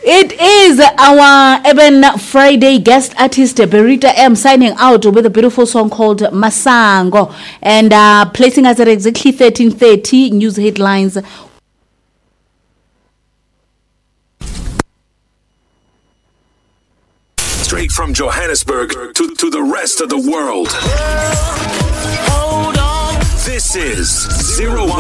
It is our Eben Friday guest artist Berita M signing out with a beautiful song called Masango and placing us at exactly 13:30 news headlines. Straight from Johannesburg to the rest of the world. Hold on. This is 01